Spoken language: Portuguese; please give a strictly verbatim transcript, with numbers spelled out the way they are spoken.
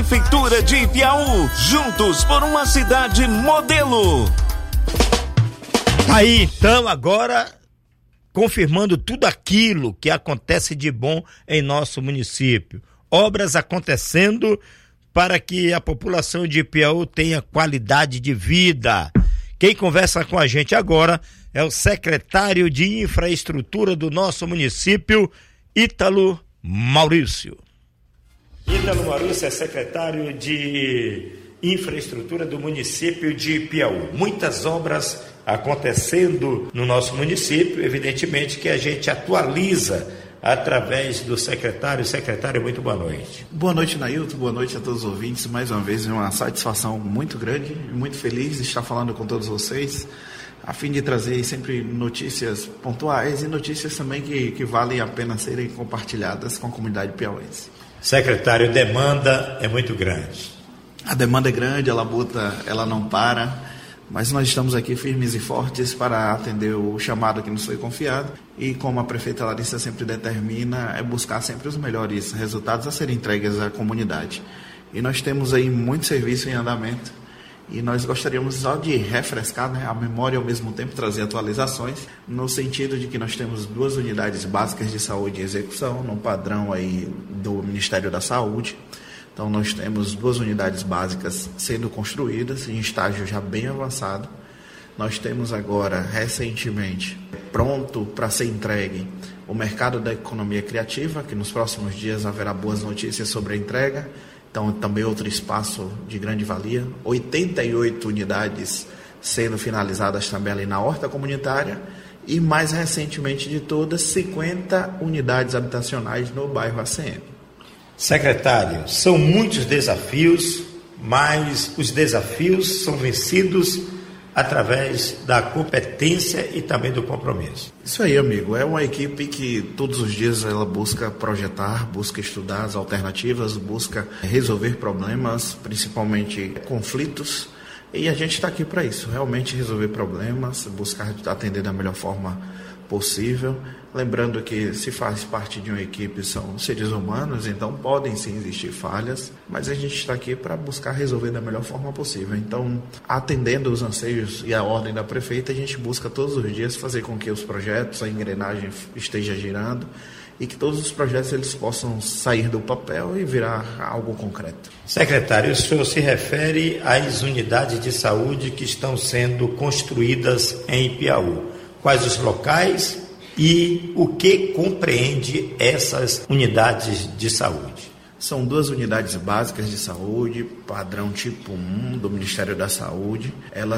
Prefeitura de Ipiaú, juntos por uma cidade modelo. Aí, então, agora, confirmando tudo aquilo que acontece de bom em nosso município. Obras acontecendo para que a população de Ipiaú tenha qualidade de vida. Quem conversa com a gente agora é o secretário de Infraestrutura do nosso município, Ítalo Maurício. Ítalo Maurício é secretário de Infraestrutura do município de Ipiaú. Muitas obras acontecendo no nosso município, evidentemente que a gente atualiza através do secretário. Secretário, muito boa noite. Boa noite, Nailton, boa noite a todos os ouvintes. Mais uma vez, é uma satisfação muito grande e muito feliz de estar falando com todos vocês, a fim de trazer sempre notícias pontuais e notícias também que, que valem a pena serem compartilhadas com a comunidade piauense. Secretário, demanda é muito grande. A demanda é grande, a labuta ela não para, mas nós estamos aqui firmes e fortes para atender o chamado que nos foi confiado e, como a prefeita Larissa sempre determina, é buscar sempre os melhores resultados a serem entregues à comunidade. E nós temos aí muito serviço em andamento e nós gostaríamos só de refrescar, né, a memória e ao mesmo tempo trazer atualizações, no sentido de que nós temos duas unidades básicas de saúde em execução, no padrão aí do Ministério da Saúde. Então nós temos duas unidades básicas sendo construídas em estágio já bem avançado. Nós temos agora, recentemente, pronto para ser entregue o mercado da economia criativa, que nos próximos dias haverá boas notícias sobre a entrega. Então também outro espaço de grande valia. oitenta e oito unidades sendo finalizadas também ali na horta comunitária. E mais recentemente de todas, cinquenta unidades habitacionais no bairro A C M. Secretário, são muitos desafios, mas os desafios são vencidos através da competência e também do compromisso. Isso aí, amigo. É uma equipe que todos os dias ela busca projetar, busca estudar as alternativas, busca resolver problemas, principalmente conflitos. E a gente está aqui para isso, realmente resolver problemas, buscar atender da melhor forma possível. Lembrando que se faz parte de uma equipe, são seres humanos, então podem sim existir falhas, mas a gente está aqui para buscar resolver da melhor forma possível. Então, atendendo os anseios e a ordem da prefeita, a gente busca todos os dias fazer com que os projetos, a engrenagem esteja girando e que todos os projetos eles possam sair do papel e virar algo concreto. Secretário, o senhor se refere às unidades de saúde que estão sendo construídas em Ipiaú. Quais os locais e o que compreende essas unidades de saúde? São duas unidades básicas de saúde, padrão tipo um do Ministério da Saúde. Elas